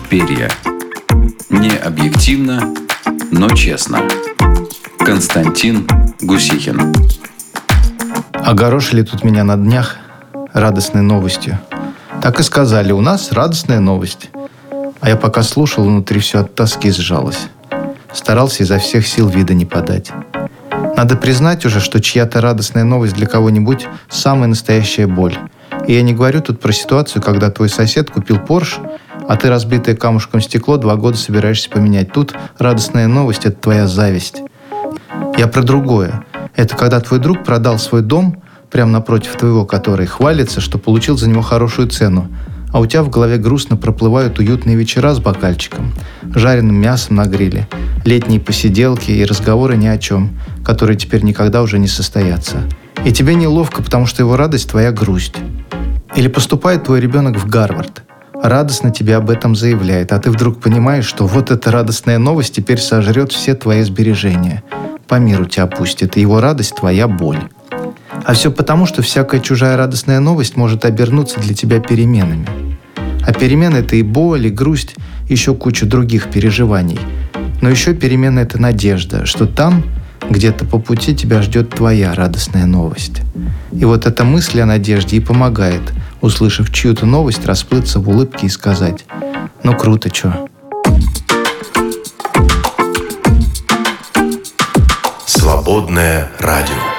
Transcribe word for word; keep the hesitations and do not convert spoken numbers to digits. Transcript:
перья. Не объективно, но честно. Константин Гусихин. Огорошили тут меня на днях радостной новостью. Так и сказали: у нас радостная новость. А я пока слушал, внутри все от тоски сжалось. Старался изо всех сил вида не подать. Надо признать уже, что чья-то радостная новость для кого-нибудь – самая настоящая боль. И я не говорю тут про ситуацию, когда твой сосед купил Порш, а ты разбитое камушком стекло два года собираешься поменять. Тут радостная новость – это твоя зависть. Я про другое. Это когда твой друг продал свой дом, прямо напротив твоего, который хвалится, что получил за него хорошую цену, а у тебя в голове грустно проплывают уютные вечера с бокальчиком, жареным мясом на гриле, летние посиделки и разговоры ни о чем, которые теперь никогда уже не состоятся. И тебе неловко, потому что его радость – твоя грусть. Или поступает твой ребенок в Гарвард, радостно тебе об этом заявляет, а ты вдруг понимаешь, что вот эта радостная новость теперь сожрет все твои сбережения, по миру тебя пустит, и его радость – твоя боль. А все потому, что всякая чужая радостная новость может обернуться для тебя переменами. А перемены – это и боль, и грусть, и еще куча других переживаний. Но еще перемена – это надежда, что там, где-то по пути тебя ждет твоя радостная новость. И вот эта мысль о надежде и помогает, услышав чью-то новость, расплыться в улыбке и сказать: «Ну круто, чё». Свободное радио.